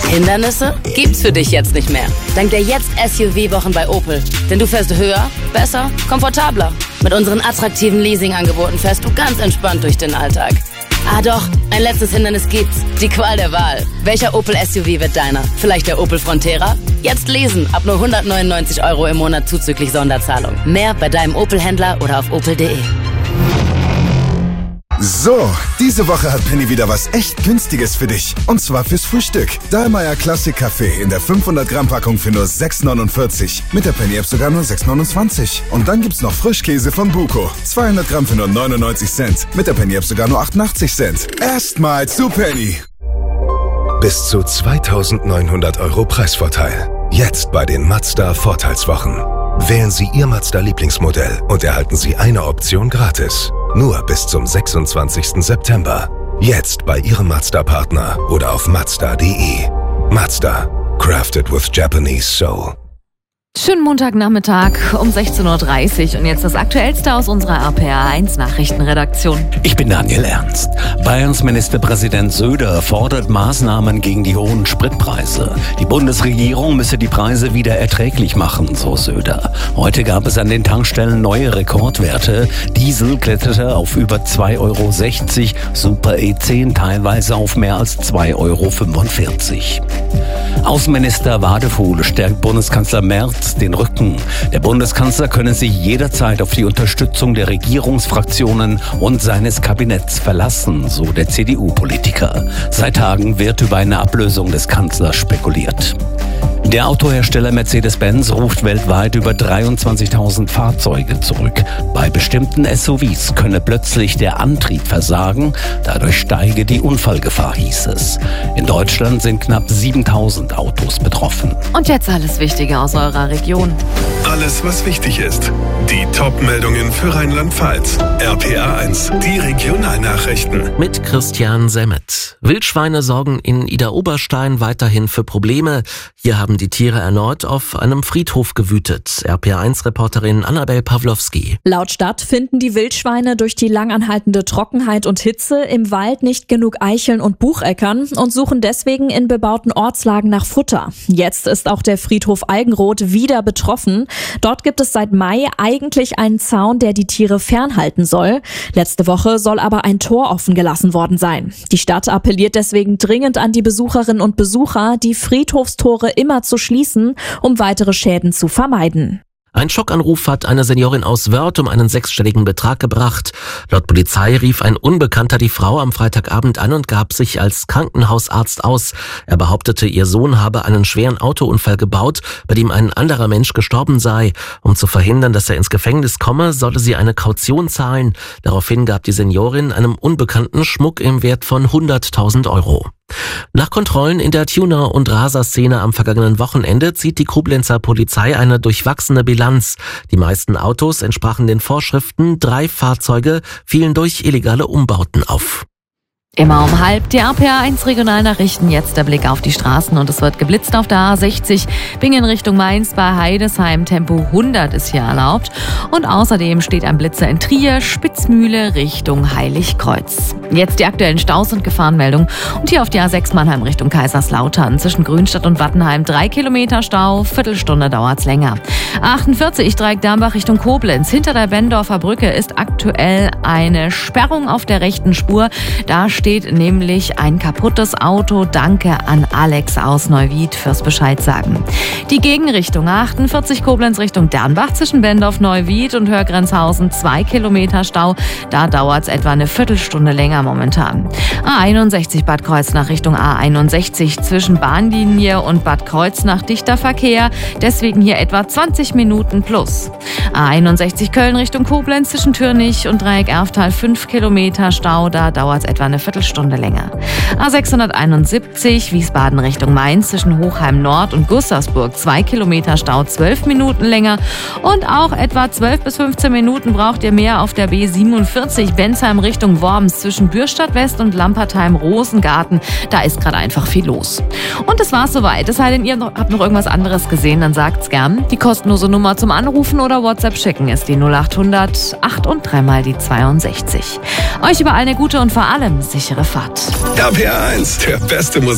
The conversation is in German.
Hindernisse gibt's für dich jetzt nicht mehr. Dank der Jetzt-SUV-Wochen bei Opel. Denn du fährst höher, besser, komfortabler. Mit unseren attraktiven Leasing-Angeboten fährst du ganz entspannt durch den Alltag. Ah doch, ein letztes Hindernis gibt's. Die Qual der Wahl. Welcher Opel-SUV wird deiner? Vielleicht der Opel Frontera? Jetzt lesen, ab nur 199 € im Monat zuzüglich Sonderzahlung. Mehr bei deinem Opel-Händler oder auf opel.de. So, diese Woche hat Penny wieder was echt Günstiges für dich. Und zwar fürs Frühstück. Dallmayr Classic Kaffee in der 500-Gramm-Packung für nur 6,49. Mit der Penny-App sogar nur 6,29. Und dann gibt's noch Frischkäse von Buko. 200 Gramm für nur 99 Cent. Mit der Penny-App sogar nur 88 Cent. Erstmal zu Penny. Bis zu 2.900 € Preisvorteil. Jetzt bei den Mazda Vorteilswochen. Wählen Sie Ihr Mazda-Lieblingsmodell und erhalten Sie eine Option gratis. Nur bis zum 26. September. Jetzt bei Ihrem Mazda-Partner oder auf Mazda.de. Mazda. Crafted with Japanese Soul. Schönen Montagnachmittag um 16:30 Uhr und jetzt das Aktuellste aus unserer RPA1 Nachrichtenredaktion. Ich bin Daniel Ernst. Bayerns Ministerpräsident Söder fordert Maßnahmen gegen die hohen Spritpreise. Die Bundesregierung müsse die Preise wieder erträglich machen, so Söder. Heute gab es an den Tankstellen neue Rekordwerte. Diesel kletterte auf über 2,60 €, Super E10 teilweise auf mehr als 2,45 €. Außenminister Wadefuhl stärkt Bundeskanzler Merz den Rücken. Der Bundeskanzler könne sich jederzeit auf die Unterstützung der Regierungsfraktionen und seines Kabinetts verlassen, so der CDU-Politiker. Seit Tagen wird über eine Ablösung des Kanzlers spekuliert. Der Autohersteller Mercedes-Benz ruft weltweit über 23.000 Fahrzeuge zurück. Bei bestimmten SUVs könne plötzlich der Antrieb versagen, dadurch steige die Unfallgefahr, hieß es. In Deutschland sind knapp 7.000 Autos betroffen. Und jetzt alles Wichtige aus eurer Region. Alles, was wichtig ist. Die Top-Meldungen für Rheinland-Pfalz. RPA1, die Regionalnachrichten. Mit Christian Semmet. Wildschweine sorgen in Idar-Oberstein weiterhin für Probleme. Hier haben die Tiere erneut auf einem Friedhof gewütet. RPA1-Reporterin Annabel Pawlowski. Laut Stadt finden die Wildschweine durch die langanhaltende Trockenheit und Hitze im Wald nicht genug Eicheln und Bucheckern und suchen deswegen in bebauten Ortslagen nach Futter. Jetzt ist auch der Friedhof Algenroth wieder betroffen. Dort gibt es seit Mai eigentlich einen Zaun, der die Tiere fernhalten soll. Letzte Woche soll aber ein Tor offen gelassen worden sein. Die Stadt appelliert deswegen dringend an die Besucherinnen und Besucher, die Friedhofstore immer zu schließen, um weitere Schäden zu vermeiden. Ein Schockanruf hat eine Seniorin aus Wörth um einen 6-stelligen Betrag gebracht. Laut Polizei rief ein Unbekannter die Frau am Freitagabend an und gab sich als Krankenhausarzt aus. Er behauptete, ihr Sohn habe einen schweren Autounfall gebaut, bei dem ein anderer Mensch gestorben sei. Um zu verhindern, dass er ins Gefängnis komme, solle sie eine Kaution zahlen. Daraufhin gab die Seniorin einem Unbekannten Schmuck im Wert von 100.000 €. Nach Kontrollen in der Tuner- und Raser-Szene am vergangenen Wochenende zieht die Koblenzer Polizei eine durchwachsene Bilanz. Die meisten Autos entsprachen den Vorschriften, 3 Fahrzeuge fielen durch illegale Umbauten auf. Immer um 12:30 die RPA1 Regionalnachrichten. Jetzt der Blick auf die Straßen und es wird geblitzt auf der A60. Bingen Richtung Mainz bei Heidesheim. Tempo 100 ist hier erlaubt. Und außerdem steht ein Blitzer in Trier, Spitzmühle Richtung Heiligkreuz. Jetzt die aktuellen Staus und Gefahrenmeldungen. Und hier auf die A6 Mannheim Richtung Kaiserslautern. Zwischen Grünstadt und Wattenheim 3 Kilometer Stau. Viertelstunde dauert's länger. A48 Dreieck-Dambach Richtung Koblenz. Hinter der Bendorfer Brücke ist aktuell eine Sperrung auf der rechten Spur. Da steht nämlich ein kaputtes Auto. Danke an Alex aus Neuwied fürs Bescheid sagen. Die Gegenrichtung A48 Koblenz Richtung Dernbach zwischen Bendorf-Neuwied und Hörgrenzhausen 2 Kilometer Stau. Da dauert es etwa eine Viertelstunde länger momentan. A61 Bad Kreuznach Richtung A61 zwischen Bahnlinie und Bad Kreuznach dichter Verkehr. Deswegen hier etwa 20 Minuten plus. A61 Köln Richtung Koblenz zwischen Türnich und Dreieck Erftal 5 Kilometer Stau. Da dauert es etwa eine Viertelstunde länger. A671 Wiesbaden Richtung Mainz zwischen Hochheim Nord und Gustavsburg 2 Kilometer Stau, 12 Minuten länger. Und auch etwa 12 bis 15 Minuten braucht ihr mehr auf der B47 Bensheim Richtung Worms zwischen Bürstadt West und Lampertheim-Rosengarten. Da ist gerade einfach viel los. Und das war's soweit. Es sei denn, ihr habt noch irgendwas anderes gesehen, dann sagt's gern. Die kostenlose Nummer zum Anrufen oder WhatsApp schicken ist die 0800 8 und 3 mal die 62. Euch überall eine gute und vor allem sichere Fahrt. RPA1, der beste Musik.